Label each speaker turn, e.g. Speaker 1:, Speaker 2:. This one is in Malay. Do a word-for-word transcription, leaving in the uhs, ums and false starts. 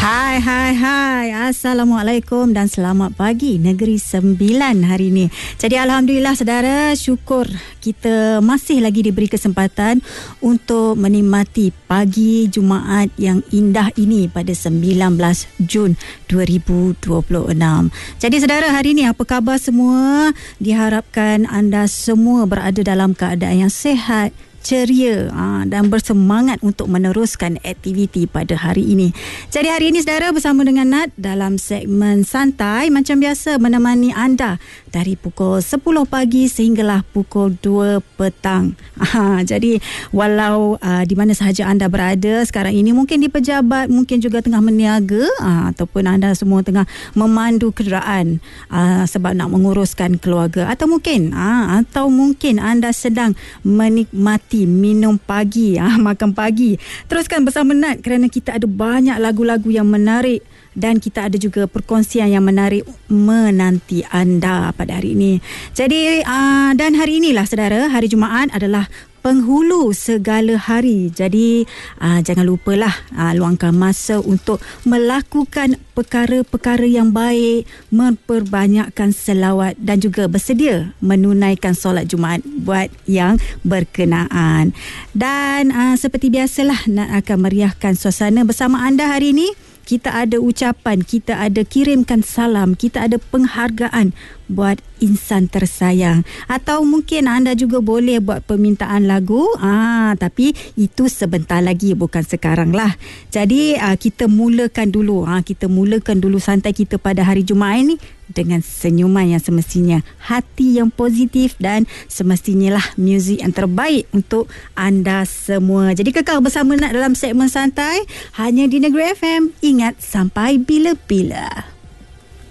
Speaker 1: Hai, hai, hai. Assalamualaikum dan selamat pagi Negeri Sembilan hari ini. Jadi Alhamdulillah saudara, syukur kita masih lagi diberi kesempatan untuk menikmati pagi Jumaat yang indah ini pada sembilan belas Jun dua ribu dua puluh enam. Jadi saudara, hari ini apa khabar semua? Diharapkan anda semua berada dalam keadaan yang sihat, ceria aa, dan bersemangat untuk meneruskan aktiviti pada hari ini. Jadi hari ini saudara bersama dengan Nat dalam segmen santai macam biasa menemani anda dari pukul sepuluh pagi sehinggalah pukul dua petang. Aa, jadi walau aa, di mana sahaja anda berada sekarang ini, mungkin di pejabat, mungkin juga tengah meniaga aa, ataupun anda semua tengah memandu kenderaan aa, sebab nak menguruskan keluarga, atau mungkin aa, atau mungkin anda sedang menikmati minum pagi, ah, makan pagi. Teruskan bersama Nat kerana kita ada banyak lagu-lagu yang menarik dan kita ada juga perkongsian yang menarik menanti anda pada hari ini. Jadi uh, dan hari inilah saudara, hari Jumaat adalah penghulu segala hari. Jadi uh, jangan lupalah uh, luangkan masa untuk melakukan perkara-perkara yang baik, memperbanyakkan selawat dan juga bersedia menunaikan solat Jumaat buat yang berkenaan. Dan uh, seperti biasalah nak akan meriahkan suasana bersama anda hari ini. Kita ada ucapan, kita ada kirimkan salam, kita ada penghargaan buat insan tersayang. Atau mungkin anda juga boleh buat permintaan lagu, ah, tapi itu sebentar lagi, bukan sekarang lah. Jadi ah, kita mulakan dulu, ah, kita mulakan dulu santai kita pada hari Jumaat ini dengan senyuman yang semestinya, hati yang positif dan semestinya lah muzik yang terbaik untuk anda semua. Jadi kekal bersama Nat dalam segmen santai hanya di Negeri F M. Ingat, sampai bila-bila.